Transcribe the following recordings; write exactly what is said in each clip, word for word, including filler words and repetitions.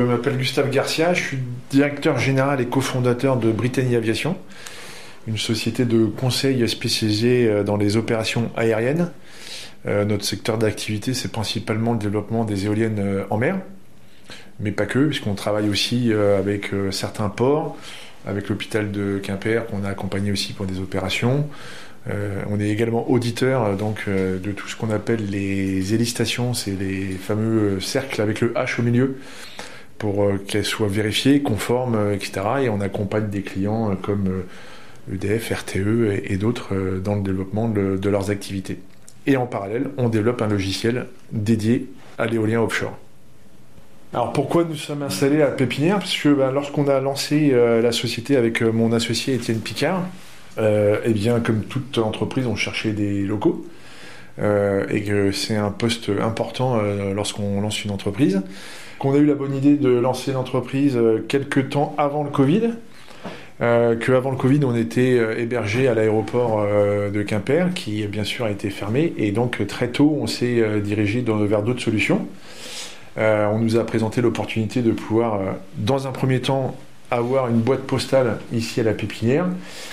Je m'appelle Gustave Garcia, je suis directeur général et cofondateur de Brittany Aviation, une société de conseil spécialisée dans les opérations aériennes. Euh, notre secteur d'activité, c'est principalement le développement des éoliennes euh, en mer, mais pas que, puisqu'on travaille aussi euh, avec euh, certains ports, avec l'hôpital de Quimper, qu'on a accompagné aussi pour des opérations. Euh, on est également auditeur donc, euh, de tout ce qu'on appelle les hélistations, c'est les fameux cercles avec le H au milieu, pour euh, qu'elles soient vérifiées, conformes, euh, et cetera. Et on accompagne des clients euh, comme euh, E D F, R T E et, et d'autres euh, dans le développement de, de leurs activités. Et en parallèle, on développe un logiciel dédié à l'éolien offshore. Alors pourquoi nous sommes installés à Pépinière ? Parce que ben, lorsqu'on a lancé euh, la société avec euh, mon associé Étienne Picard, euh, eh bien comme toute entreprise, on cherchait des locaux. Euh, et que c'est un poste important euh, lorsqu'on lance une entreprise. Qu'on a eu la bonne idée de lancer l'entreprise euh, quelques temps avant le Covid. Euh, qu'avant le Covid, on était euh, hébergé à l'aéroport euh, de Quimper, qui bien sûr a été fermé, et donc très tôt, on s'est euh, dirigé dans, vers d'autres solutions. Euh, on nous a présenté l'opportunité de pouvoir, euh, dans un premier temps, avoir une boîte postale ici à la Pépinière,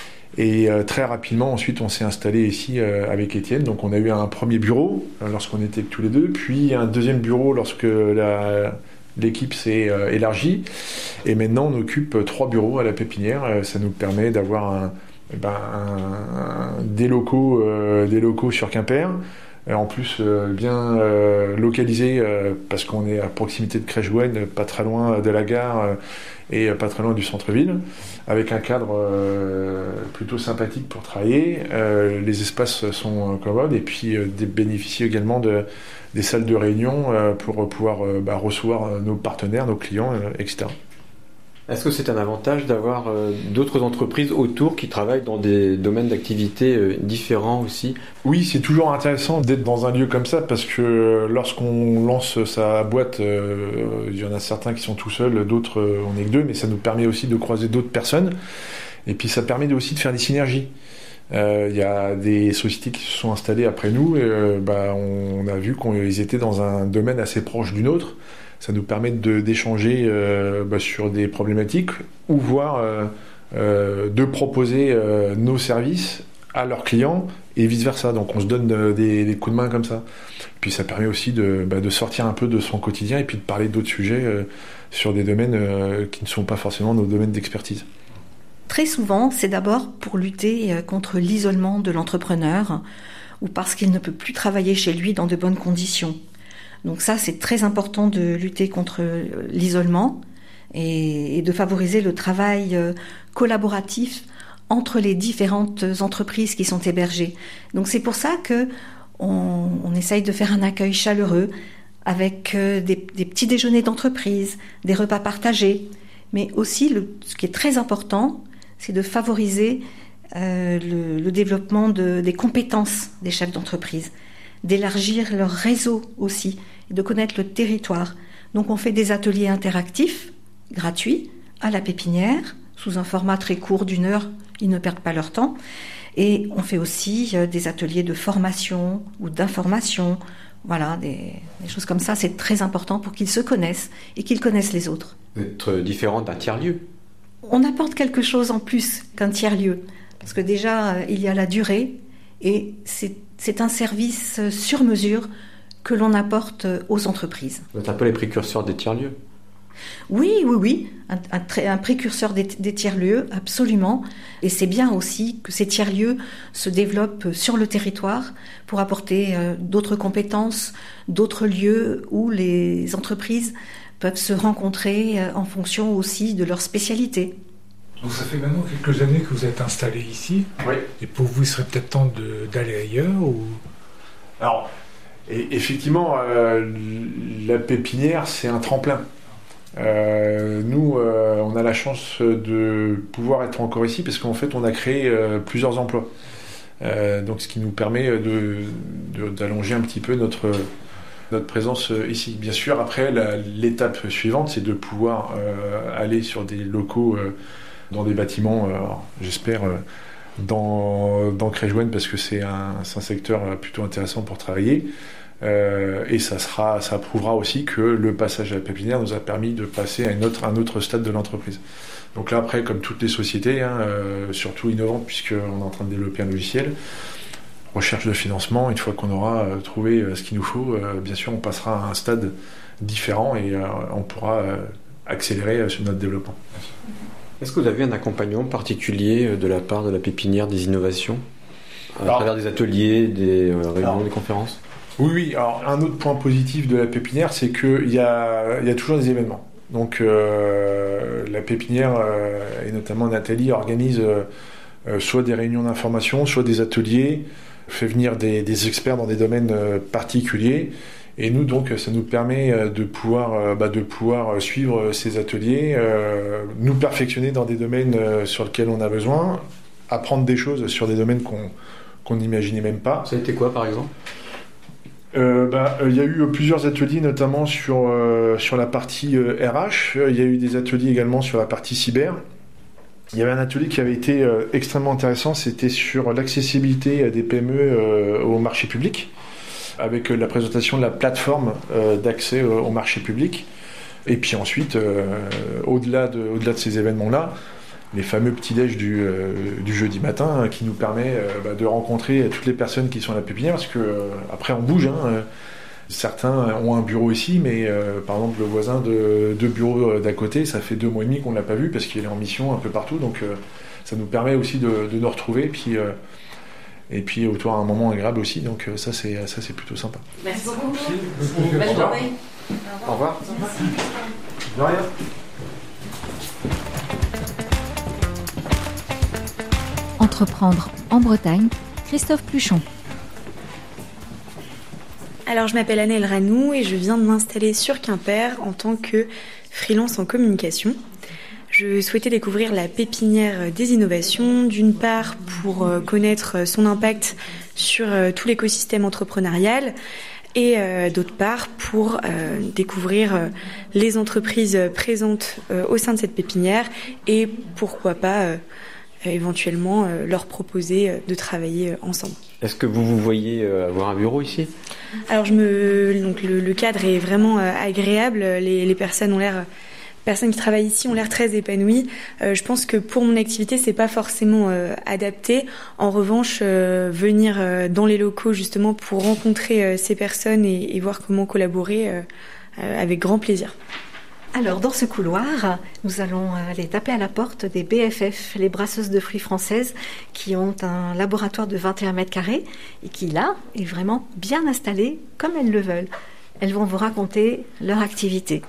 et euh, très rapidement, ensuite, on s'est installé ici euh, avec Étienne. Donc, on a eu un premier bureau euh, lorsqu'on était tous les deux, puis un deuxième bureau lorsque la l'équipe s'est euh, élargie, et maintenant on occupe trois bureaux à la Pépinière. Euh, ça nous permet d'avoir un, ben, un, un, des, locaux, euh, des locaux sur Quimper, euh, en plus euh, bien euh, localisés, euh, parce qu'on est à proximité de Crèche-Gouaine, pas très loin de la gare euh, et pas très loin du centre-ville, avec un cadre euh, plutôt sympathique pour travailler. Euh, les espaces sont commodes, et puis euh, bénéficient également de des salles de réunion euh, pour pouvoir euh, bah, recevoir nos partenaires, nos clients, euh, et cetera. Est-ce que c'est un avantage d'avoir euh, d'autres entreprises autour qui travaillent dans des domaines d'activité euh, différents aussi ? Oui, c'est toujours intéressant d'être dans un lieu comme ça, parce que lorsqu'on lance sa boîte, euh, il y en a certains qui sont tout seuls, d'autres euh, on n'est que deux, mais ça nous permet aussi de croiser d'autres personnes, et puis ça permet aussi de faire des synergies. Il euh, y a des sociétés qui se sont installées après nous, et euh, bah, on, on a vu qu'ils étaient dans un domaine assez proche du nôtre. Ça nous permet de, d'échanger euh, bah, sur des problématiques, ou voire euh, euh, de proposer euh, nos services à leurs clients et vice-versa. Donc on se donne euh, des, des coups de main comme ça. Puis ça permet aussi de, bah, de sortir un peu de son quotidien et puis de parler d'autres sujets euh, sur des domaines euh, qui ne sont pas forcément nos domaines d'expertise. Très souvent, c'est d'abord pour lutter contre l'isolement de l'entrepreneur, ou parce qu'il ne peut plus travailler chez lui dans de bonnes conditions. Donc ça, c'est très important de lutter contre l'isolement et de favoriser le travail collaboratif entre les différentes entreprises qui sont hébergées. Donc c'est pour ça que on, on essaye de faire un accueil chaleureux avec des, des petits déjeuners d'entreprise, des repas partagés, mais aussi le, ce qui est très important, c'est de favoriser euh, le, le développement de, des compétences des chefs d'entreprise, d'élargir leur réseau aussi, et de connaître le territoire. Donc on fait des ateliers interactifs, gratuits, à la Pépinière, sous un format très court d'une heure, ils ne perdent pas leur temps. Et on fait aussi euh, des ateliers de formation ou d'information, voilà, des, des choses comme ça. C'est très important pour qu'ils se connaissent et qu'ils connaissent les autres. Être différent d'un tiers-lieu. On apporte quelque chose en plus qu'un tiers-lieu, parce que déjà, euh, il y a la durée, et c'est, c'est un service sur mesure que l'on apporte aux entreprises. Vous êtes un peu les précurseurs des tiers-lieux. Oui, oui, oui, un, un, un précurseur des, des tiers-lieux, absolument. Et c'est bien aussi que ces tiers-lieux se développent sur le territoire pour apporter euh, d'autres compétences, d'autres lieux où les entreprises peuvent se rencontrer euh, en fonction aussi de leur spécialité. Donc ça fait maintenant quelques années que vous êtes installé ici. Oui. Et pour vous, il serait peut-être temps de, d'aller ailleurs ou... Alors, et, effectivement, euh, la Pépinière, c'est un tremplin. Euh, nous, euh, on a la chance de pouvoir être encore ici parce qu'en fait, on a créé euh, plusieurs emplois. Euh, donc, ce qui nous permet de, de, d'allonger un petit peu notre, notre présence ici. Bien sûr, après, la, l'étape suivante, c'est de pouvoir euh, aller sur des locaux, euh, dans des bâtiments, euh, alors, j'espère, euh, dans, dans Crèche-Gouaine, parce que c'est un, c'est un secteur plutôt intéressant pour travailler. Euh, et ça sera, ça prouvera aussi que le passage à la pépinière nous a permis de passer à une autre, un autre stade de l'entreprise. Donc là, après, comme toutes les sociétés, hein, euh, surtout innovantes, puisqu'on est en train de développer un logiciel, recherche de financement, une fois qu'on aura euh, trouvé euh, ce qu'il nous faut, euh, bien sûr, on passera à un stade différent et euh, on pourra euh, accélérer euh, sur notre développement. Est-ce que vous avez un accompagnement particulier de la part de la pépinière des innovations, à alors, travers des ateliers, des euh, réunions, alors, des conférences? Oui, oui. Alors, un autre point positif de la pépinière, c'est qu'il y a, y a toujours des événements. Donc, euh, la pépinière, euh, et notamment Nathalie, organise euh, euh, soit des réunions d'information, soit des ateliers, fait venir des, des experts dans des domaines euh, particuliers. Et nous, donc, ça nous permet euh, de pouvoir, euh, bah, de pouvoir suivre ces ateliers, euh, nous perfectionner dans des domaines euh, sur lesquels on a besoin, apprendre des choses sur des domaines qu'on qu'on n'imaginait même pas. Ça a été quoi, par exemple ? Euh, bah, il y a eu plusieurs ateliers, notamment sur, euh, sur la partie euh, R H. Il y a eu des ateliers également sur la partie cyber. Il y avait un atelier qui avait été euh, extrêmement intéressant, c'était sur l'accessibilité des P M E euh, au marché public, avec euh, la présentation de la plateforme euh, d'accès euh, au marché public. Et puis ensuite, euh, au-delà de, au-delà de ces événements-là, les fameux petits-déj du, euh, du jeudi matin hein, qui nous permet euh, bah, de rencontrer toutes les personnes qui sont à la pépinière, parce que euh, après on bouge. Hein, euh, certains ont un bureau ici, mais euh, par exemple le voisin de deux bureaux d'à côté, ça fait deux mois et demi qu'on ne l'a pas vu parce qu'il est en mission un peu partout. Donc euh, ça nous permet aussi de, de nous retrouver, puis, euh, et puis autour d'un moment agréable aussi. Donc euh, ça, c'est, ça c'est plutôt sympa. Merci beaucoup. Bonne journée. Au revoir. Merci. De rien. Entreprendre en Bretagne, Christophe Pluchon. Alors je m'appelle Anne Elranou et je viens de m'installer sur Quimper en tant que freelance en communication. Je souhaitais découvrir la pépinière des innovations, d'une part pour connaître son impact sur tout l'écosystème entrepreneurial et euh, d'autre part pour euh, découvrir euh, les entreprises présentes euh, au sein de cette pépinière et pourquoi pas euh, éventuellement euh, leur proposer euh, de travailler euh, ensemble. Est-ce que vous vous voyez euh, avoir un bureau ici ? Alors je me donc le, le cadre est vraiment euh, agréable, les, les personnes ont l'air personnes qui travaillent ici ont l'air très épanouies. Euh, je pense que pour mon activité, c'est pas forcément euh, adapté. En revanche, euh, venir euh, dans les locaux justement pour rencontrer euh, ces personnes et, et voir comment collaborer euh, euh, avec grand plaisir. Alors, dans ce couloir, nous allons aller taper à la porte des B F F, les brasseuses de fruits françaises, qui ont un laboratoire de vingt et un mètres carrés et qui, là, est vraiment bien installé comme elles le veulent. Elles vont vous raconter leur activité.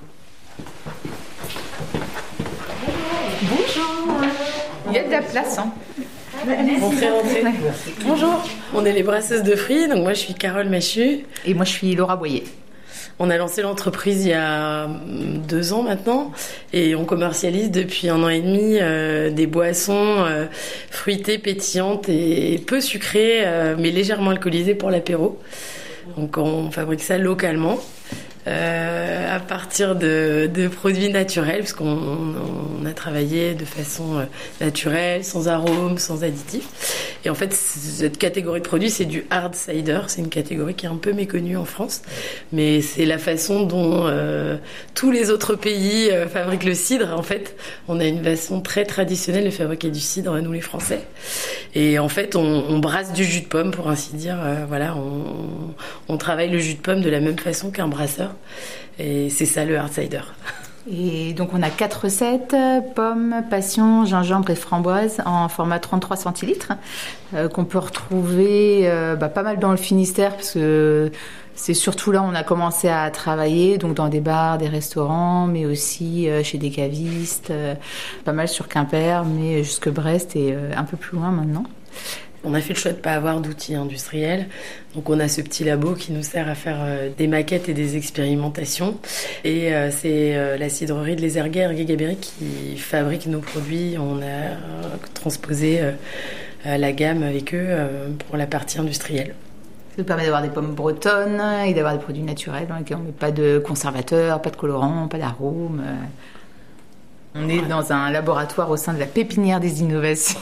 Bonjour. Il y a de la place, hein. Rentrez, rentrez. Bonjour. On est les brasseuses de fruits, donc moi je suis Carole Machu. Et moi je suis Laura Boyer. On a lancé l'entreprise il y a deux ans maintenant et on commercialise depuis un an et demi euh, des boissons euh, fruitées, pétillantes et peu sucrées, euh, mais légèrement alcoolisées pour l'apéro. Donc on fabrique ça localement. Euh, à partir de, de produits naturels, parce qu'on on a travaillé de façon naturelle, sans arômes, sans additifs. Et en fait, cette catégorie de produits, c'est du hard cider. C'est une catégorie qui est un peu méconnue en France, mais c'est la façon dont euh, tous les autres pays euh, fabriquent le cidre. En fait, on a une façon très traditionnelle de fabriquer du cidre, nous les Français. Et en fait, on, on brasse du jus de pomme, pour ainsi dire. Euh, voilà, on, on travaille le jus de pomme de la même façon qu'un brasseur. Et c'est ça le hard cider. Et donc on a quatre recettes, pommes, passion, gingembre et framboise en format trente-trois centilitres euh, qu'on peut retrouver euh, bah, pas mal dans le Finistère parce que c'est surtout là où on a commencé à travailler, donc dans des bars, des restaurants, mais aussi euh, chez des cavistes, euh, pas mal sur Quimper, mais jusque Brest et euh, un peu plus loin maintenant. On a fait le choix de ne pas avoir d'outils industriels. Donc on a ce petit labo qui nous sert à faire euh, des maquettes et des expérimentations. Et euh, c'est euh, la cidrerie de Les Erguets, Erguet-Gabéry, qui fabrique nos produits. On a euh, transposé euh, la gamme avec eux euh, pour la partie industrielle. Ça nous permet d'avoir des pommes bretonnes et d'avoir des produits naturels dans lesquels on ne met pas de conservateurs, pas de colorants, pas d'arômes. On est dans un laboratoire au sein de la pépinière des innovations.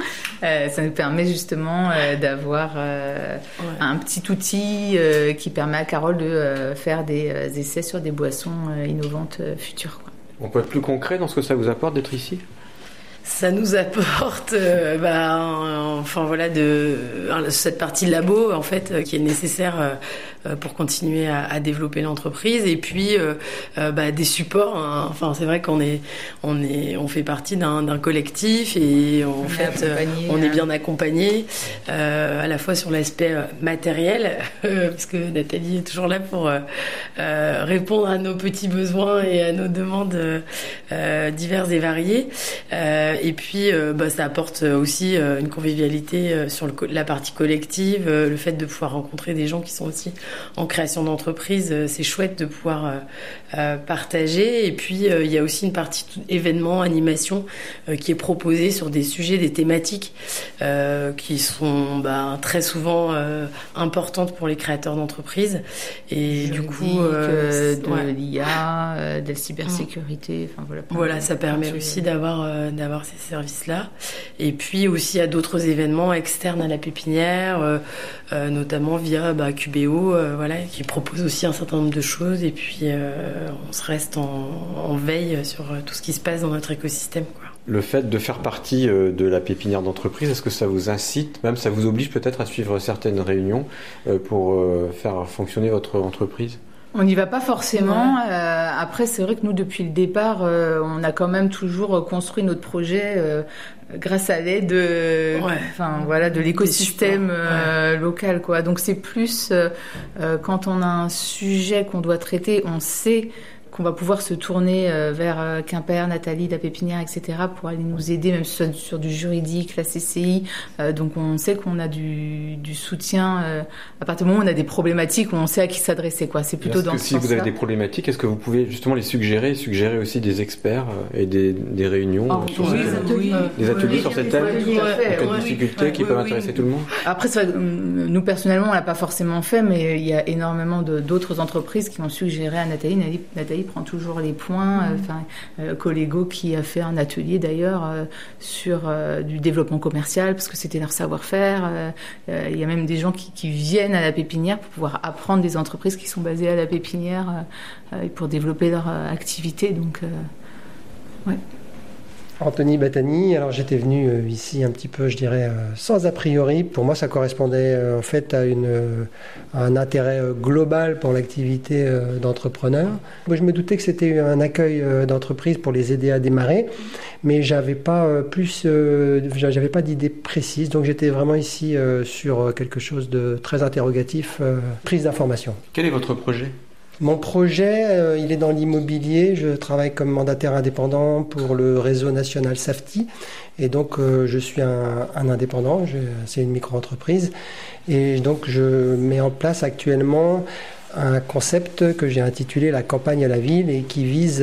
euh, ça nous permet justement euh, d'avoir euh, ouais. un petit outil euh, qui permet à Carole de euh, faire des euh, essais sur des boissons euh, innovantes euh, futures, quoi. On peut être plus concret dans ce que ça vous apporte d'être ici ? Ça nous apporte, euh, bah, un, enfin voilà, de un, cette partie de labo en fait euh, qui est nécessaire euh, pour continuer à, à développer l'entreprise, et puis euh, euh, bah, des supports. Hein. Enfin, c'est vrai qu'on est, on est, on fait partie d'un, d'un collectif et en on fait, euh, on est bien accompagné euh, à la fois sur l'aspect matériel, euh, parce que Nathalie est toujours là pour euh, euh, répondre à nos petits besoins et à nos demandes euh, diverses et variées. Euh, Et puis, euh, bah, ça apporte aussi euh, une convivialité euh, sur le co- la partie collective, euh, le fait de pouvoir rencontrer des gens qui sont aussi en création d'entreprise, euh, c'est chouette de pouvoir euh, euh, partager. Et puis, euh, il y a aussi une partie événements, animation euh, qui est proposée sur des sujets, des thématiques euh, qui sont bah, très souvent euh, importantes pour les créateurs d'entreprise. Et Juridique, du coup, euh, de ouais. l'I A, euh, de la cybersécurité, enfin voilà. Voilà, ça permet aussi d'avoir euh, d'avoir ces services-là. Et puis aussi à d'autres événements externes à la pépinière, euh, euh, notamment via bah, Q B O, euh, voilà, qui propose aussi un certain nombre de choses. Et puis euh, on se reste en, en veille sur tout ce qui se passe dans notre écosystème, quoi. Le fait de faire partie de la pépinière d'entreprise, est-ce que ça vous incite, même ça vous oblige peut-être à suivre certaines réunions pour faire fonctionner votre entreprise ? On n'y va pas forcément. Ouais. Euh, après, c'est vrai que nous, depuis le départ, euh, on a quand même toujours construit notre projet euh, grâce à l'aide, euh, ouais. enfin voilà, de l'écosystème euh, ouais. local, quoi. Donc c'est plus euh, quand on a un sujet qu'on doit traiter, on sait qu'on va pouvoir se tourner vers Quimper, Nathalie, la pépinière, et cetera pour aller nous aider, même sur, sur du juridique, la C C I. Euh, donc on sait qu'on a du, du soutien. Euh, à partir du moment où on a des problématiques, on sait à qui s'adresser, quoi. C'est plutôt dans ce sens-là. Si vous avez des problématiques, est-ce que vous pouvez justement les suggérer, suggérer aussi des experts et des, des réunions oh, sur oui, ces, ateliers, des ateliers oui, sur ces thèmes, en cas de difficultés ouais, qui oui, peuvent oui, intéresser oui. tout le monde? Après, c'est vrai, nous personnellement, on l'a pas forcément fait, mais il y a énormément de, d'autres entreprises qui ont suggéré à Nathalie. Nathalie, Nathalie prend toujours les points. Enfin, euh, Collego qui a fait un atelier d'ailleurs euh, sur euh, du développement commercial parce que c'était leur savoir-faire. Euh, euh, il y a même des gens qui, qui viennent à la pépinière pour pouvoir apprendre des entreprises qui sont basées à la pépinière euh, et pour développer leur euh, activité. Donc, euh, ouais. Anthony Batani, alors j'étais venu euh, ici un petit peu, je dirais, euh, sans a priori. Pour moi, ça correspondait euh, en fait à, une, euh, à un intérêt euh, global pour l'activité euh, d'entrepreneur. Moi, je me doutais que c'était un accueil euh, d'entreprise pour les aider à démarrer, mais j'avais pas euh, plus, euh, j'avais pas d'idée précise. Donc j'étais vraiment ici euh, sur quelque chose de très interrogatif, euh, prise d'information. Quel est votre projet ? Mon projet, euh, il est dans l'immobilier. Je travaille comme mandataire indépendant pour le réseau national Safety. Et donc, euh, je suis un, un indépendant. Je, c'est une micro-entreprise. Et donc, je mets en place actuellement un concept que j'ai intitulé la campagne à la ville et qui vise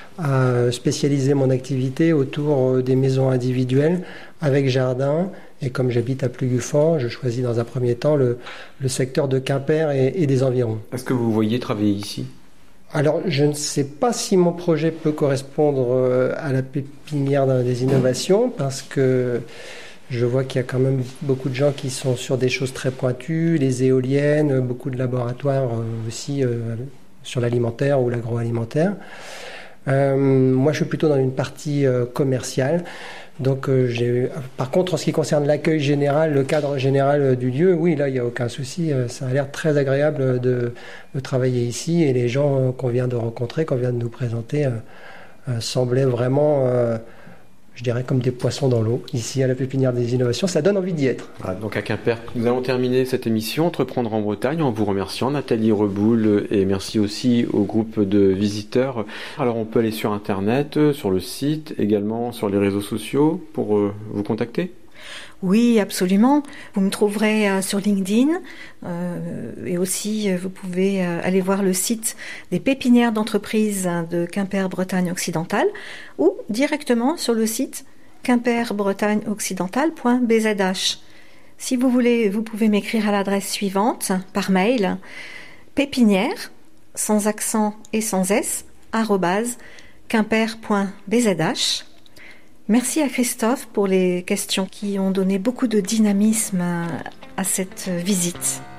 à spécialiser mon activité autour des maisons individuelles avec jardin. Et comme j'habite à Plugufort, je choisis dans un premier temps le, le secteur de Quimper et, et des environs. Est-ce que vous voyez travailler ici ? Alors, je ne sais pas si mon projet peut correspondre à la pépinière des innovations parce que je vois qu'il y a quand même beaucoup de gens qui sont sur des choses très pointues, les éoliennes, beaucoup de laboratoires aussi euh, sur l'alimentaire ou l'agroalimentaire. Euh, moi, je suis plutôt dans une partie euh, commerciale. Donc, euh, j'ai... Par contre, en ce qui concerne l'accueil général, le cadre général du lieu, oui, là, il n'y a aucun souci. Ça a l'air très agréable de, de travailler ici et les gens qu'on vient de rencontrer, qu'on vient de nous présenter, euh, euh, semblaient vraiment, euh, je dirais, comme des poissons dans l'eau, ici à la pépinière des innovations. Ça donne envie d'y être. Voilà, donc à Quimper, nous allons terminer cette émission Entreprendre en Bretagne en vous remerciant, Nathalie Reboul, et merci aussi au groupe de visiteurs. Alors on peut aller sur Internet, sur le site, également sur les réseaux sociaux pour euh, vous contacter ? Oui, absolument. Vous me trouverez euh, sur LinkedIn euh, et aussi euh, vous pouvez euh, aller voir le site des pépinières d'entreprise de Quimper-Bretagne occidentale ou directement sur le site quimper bretagne occidentale point b z h. Si vous voulez, vous pouvez m'écrire à l'adresse suivante par mail pépinière sans accent et sans s arrobase quimper point b z h. Merci à Christophe pour les questions qui ont donné beaucoup de dynamisme à cette visite.